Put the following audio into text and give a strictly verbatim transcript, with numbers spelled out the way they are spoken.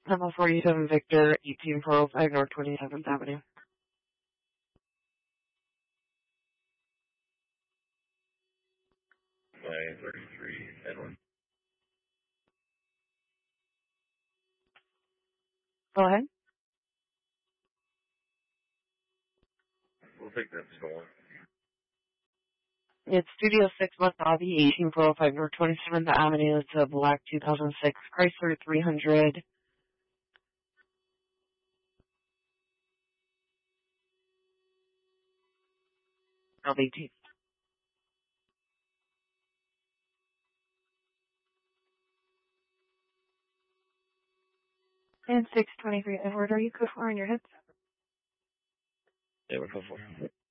Level forty-seven Victor, eighteen four oh five North twenty-seventh Avenue. nine thirty-three Edwin. Go ahead. We'll take that stolen. It's Studio six West Abbey, eighteen four oh five North twenty-seventh Avenue. It's a black two thousand six Chrysler three hundred. L B T. And six twenty-three Edward, are you code four on your head? Yeah, we're code four.